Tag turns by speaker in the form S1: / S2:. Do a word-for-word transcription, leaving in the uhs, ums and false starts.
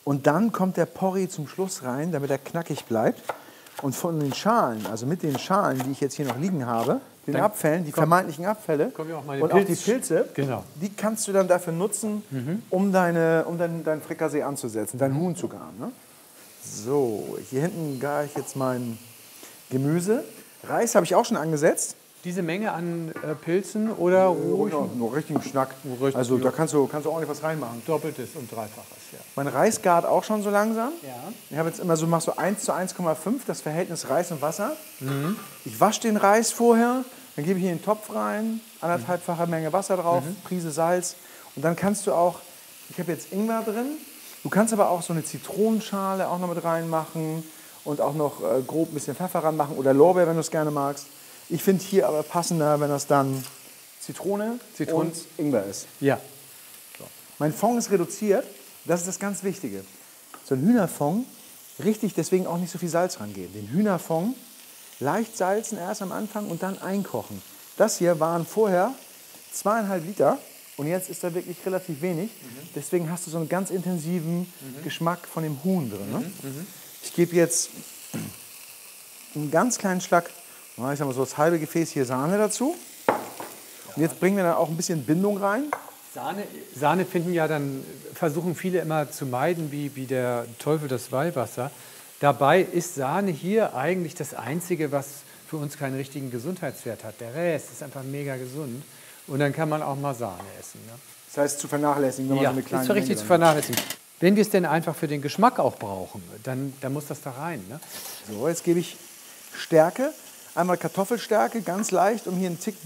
S1: Und dann kommt der Porree zum Schluss rein, damit er knackig bleibt. Und von den Schalen, also mit den Schalen, die ich jetzt hier noch liegen habe, den
S2: Dann
S1: Abfällen, die
S2: komm,
S1: vermeintlichen Abfälle
S2: kommen ja auch meine
S1: und
S2: Pilz.
S1: auch die Pilze,
S2: Genau.
S1: die kannst du dann dafür nutzen, mhm. um, deine, um dein, dein Frikassee anzusetzen, dein Huhn zu garen. Ne? So, hier hinten gare ich jetzt mein Gemüse. Reis habe ich auch schon angesetzt.
S2: Diese Menge an äh, Pilzen oder ruhig?
S1: Nur, nur richtigen Schnack.
S2: Richtig,
S1: also da
S2: ja.
S1: kannst du, kannst du ordentlich was reinmachen.
S2: Doppeltes und Dreifaches, ja.
S1: Mein Reis gart auch schon so langsam.
S2: Ja.
S1: Ich habe jetzt immer so, mach so eins zu eins Komma fünf, das Verhältnis Reis und Wasser. Mhm. Ich wasche den Reis vorher, dann gebe ich ihn in den Topf rein, anderthalbfache Menge Wasser drauf, mhm. Prise Salz. Und dann kannst du auch, ich habe jetzt Ingwer drin, du kannst aber auch so eine Zitronenschale auch noch mit reinmachen und auch noch äh, grob ein bisschen Pfeffer ranmachen oder Lorbeer, wenn du es gerne magst. Ich finde hier aber passender, wenn das dann Zitrone
S2: Zitronen.
S1: und Ingwer ist.
S2: Ja.
S1: So. Mein Fond ist reduziert, das ist das ganz Wichtige. So ein Hühnerfond, richtig deswegen auch nicht so viel Salz rangeben. Den Hühnerfond leicht salzen erst am Anfang und dann einkochen. Das hier waren vorher zweieinhalb Liter und jetzt ist da wirklich relativ wenig. Mhm. Deswegen hast du so einen ganz intensiven mhm. Geschmack von dem Huhn drin. Ne? Mhm. Ich gebe jetzt einen ganz kleinen Schlag, ich sag mal so das halbe Gefäß hier Sahne dazu. Und jetzt bringen wir dann auch ein bisschen Bindung rein.
S2: Sahne, Sahne finden ja dann, versuchen viele immer zu meiden, wie, wie der Teufel das Weihwasser. Dabei ist Sahne hier eigentlich das Einzige, was für uns keinen richtigen Gesundheitswert hat. Der Rest ist einfach mega gesund. Und dann kann man auch mal Sahne essen. Ne?
S1: Das heißt zu vernachlässigen, wenn man
S2: ja,
S1: so eine kleine
S2: ist richtig
S1: Menge
S2: zu vernachlässigen. Wenn wir es denn einfach für den Geschmack auch brauchen, dann, dann muss das da rein. Ne?
S1: So, jetzt gebe ich Stärke. Einmal Kartoffelstärke, ganz leicht, um hier einen Tick